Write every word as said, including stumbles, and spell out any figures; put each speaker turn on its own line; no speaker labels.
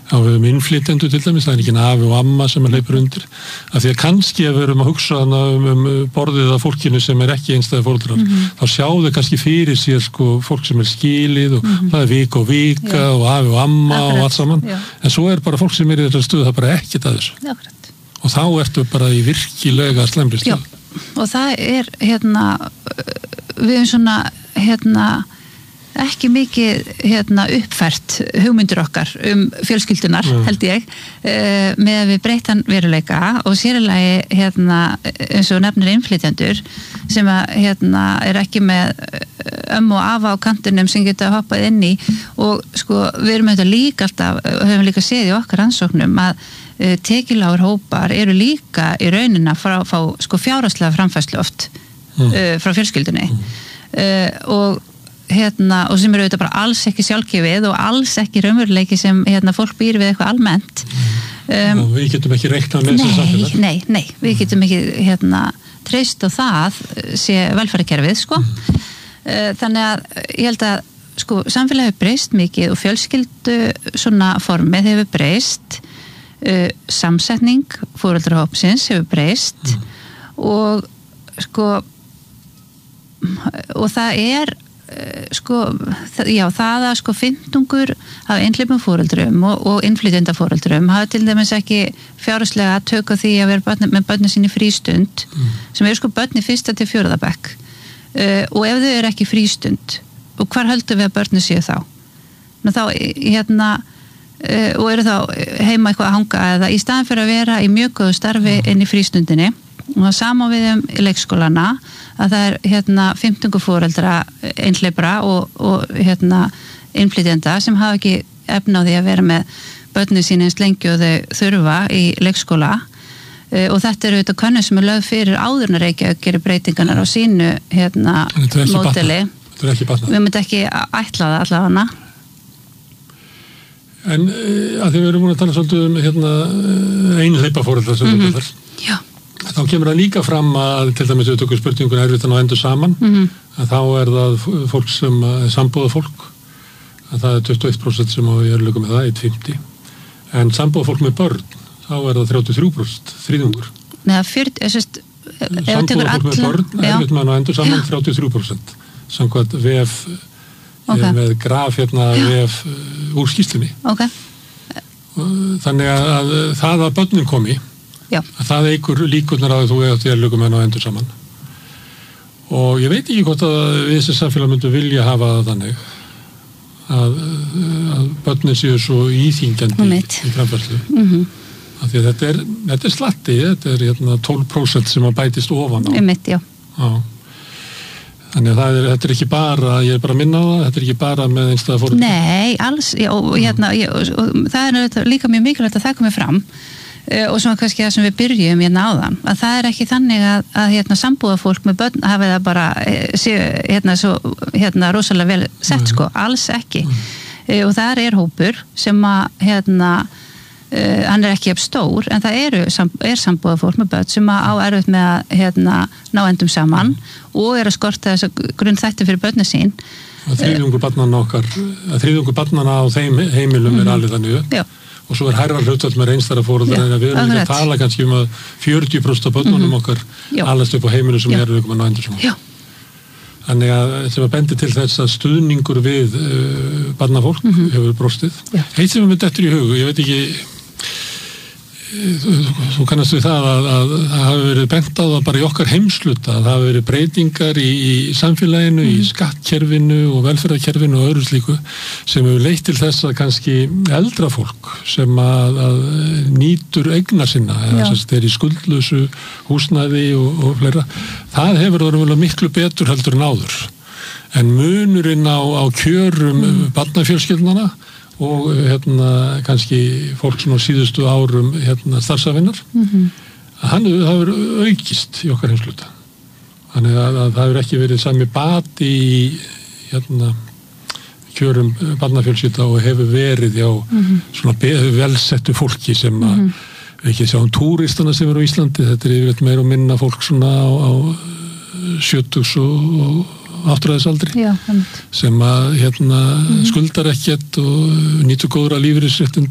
á við um innflytjendur til dæmis, það er ekki afi og amma sem er hleypur undir, af því að kannski að við erum að hugsa um, um borðið af fólkinu sem er ekki einstæði foreldrar, mm-hmm. þá sjáðu kannski fyrir sér sko fólk sem er skilið og mm-hmm. það er vik og vika Já. Og afi og amma Akkurat. Og allt saman, Já. En svo er bara fólk sem er í þessari stöðu, það er bara ekkert að þessu. Akkurat. Og þá ertu bara í virkilega slæmri stöðu.
Já, og það er hérna, við erum svona hérna ekki mikið hérna, uppfært hugmyndir okkar um fjölskyldunar, mm. held ég, uh, með að við breytan veruleika og sérlega hérna, eins og nefnir innflytjendur sem að, hérna, er ekki með ömmu og afa á kantinum sem geta hoppað inn í og sko, við erum þetta líka alltaf, höfum líka séð í okkar rannsóknum að uh, tekjulágur hópar eru líka í raunina frá, fá sko, fjárhagslega framfærslu oft mm. uh, frá fjölskyldunni mm. uh, og hérna, og sem eru auðvitað bara alls ekki sjálfgefið og alls ekki raunveruleiki sem hérna, fólk býr við eitthvað almennt
um, og við getum ekki reiknað með þessu samfélag
nei, nei, við getum ekki hérna, treyst og það sé velferðarkerfið sko. mm. þannig að ég held að sko, samfélagi hefur breyst mikið og fjölskyldu svona formið hefur breyst uh, samsetning foreldrahópsins hefur breyst mm. og sko og það er sko, já, það að sko fimmtungur af einhleypum foreldrum og, og innflytjenda foreldrum hafa til dæmis ekki fjárhagslega að tökka því að vera börn, með börnin sín í frístund mm. sem eru sko börni fyrsta til fjórða bekk uh, og ef þau eru ekki frístund og hvar höldum við að börnin séu þá? Ná, þá hérna uh, og eru þá heima eitthvað að hanga eða í staðan fyrir að vera í mjög góðu starfi mm. inn í frístundinni og það sama við um leikskólana að það er hérna fimmtungur foreldra einhleypra og, og hérna innflytjenda sem hafa ekki efni á því að vera með börnin sín eins lengi og þau þurfa í leikskóla uh, og þetta eru auðvitað könnun sem er lögð fyrir áður en Reykjavík gerir breytingarnar á sínu hérna módeli.
Þetta er ekki batnað.
Við myndum ekki ætla það allavega.
En að því við erum múin að tala svolítið um hérna einhleypa foreldra sem
mm-hmm.
þetta er.
Já.
Þá kemur það líka fram að til dæmis við tökum spurningun erfitt að ná endur saman
mm-hmm.
að þá er það fólk sem er sambúða fólk að það er tuttugu og eitt prósent sem á í örlögum með það, eitt komma fimmtíu en sambúða fólk með börn þá er það þrjátíu og þrjú prósent, þriðjungur
Neða, fyrst, ég sést
sambúða fólk með börn, erfitt með að ná endur saman þrjátíu og þrjú prósent samkvæmt vef okay. með graf hérna vef úr skýrslunni
okay.
þannig að það að börnin komi
Já.
Að það eigur líkurnar að þú eða þér lögum enn á endur saman og ég veit ekki hvort að við sem samfélag myndum vilja hafa það þannig að, að börnin séu svo íþyngjandi í framfærslu
mm-hmm.
af því að þetta er, þetta er slatti þetta er hérna, tólf prósent sem að bætist ofan á
Einmitt, já.
Já. Þannig að það er, þetta er ekki bara ég er bara að minna á það, þetta er ekki bara með einstæða foreldra
Nei, alls já, og, hérna, ég, og, og það er líka mjög mikilvægt að það komi fram og svona kannski það sem við byrjum hérna áðan, að það er ekki þannig að, að hérna sambúða fólk með börn hafi það bara séu hérna svo hérna rosalega vel sett sko, alls ekki mm. og það er hópur sem að hérna uh, hann er ekki jafn stór, en það eru er sambúða fólk með börn sem að á erfitt með að hérna ná endum saman mm. og er að skorta þess að grunnþætti fyrir börnin sín
að þriðjungur barnanna okkar að þriðjungur barnanna á þeim heimilum mm. er alveg þannig
Já.
Og svo er hærra hlutfall með einstæða foreldra en við erum ekki að tala kannski um að fjörutíu prósent af börnunum mm-hmm. okkar alast upp á heiminu sem eru ykkur með ná endur saman. Þannig að sem að bendi til þess að stuðningur við uh, barnafólk mm-hmm. hefur brostið.
Já.
Eitt sem er með dettur í hug, ég veit ekki þú, þú kannast við það að það hafi verið bent á það bara í okkar heimsluta, að það hafi verið breytingar í, í samfélaginu, mm-hmm. í skattkerfinu og velferðarkerfinu og öðru slíku sem hefur leitt til þess að kannski eldra fólk sem að, að nýtur eigna sinna eða þess að þeir í skuldlausu húsnæði og, og fleira, það hefur verið miklu betur heldur en áður en munurinn á, á kjörum mm. barnafjölskyldnanna og hérna kannski fólk svona síðustu árum hérna starfsafinnar
mm-hmm.
að hann hefur aukist í okkar heimsluta þannig að, að það hefur ekki verið sami bati í hérna kjörum barnafjölskylda og hefur verið já mm-hmm. svona velsettu fólki sem að mm-hmm. við ekki sjáum túristana sem eru á Íslandi, þetta er yfirleitt meira og minna fólk svona á, á sjötugs og, og áttræðisaldri
Já,
sem að hérna mm-hmm. skuldar ekkert og nýtur góðra lífeyrisréttinda